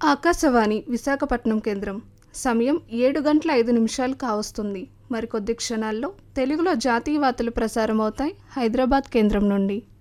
ఆకాశవాణి విశాఖపట్నం కేంద్రం. సమయం 7:05 కావస్తుంది. మరికొద్ది క్షణాల్లో తెలుగులో జాతీయ వార్తలు ప్రసారమవుతాయి హైదరాబాద్ కేంద్రం నుండి.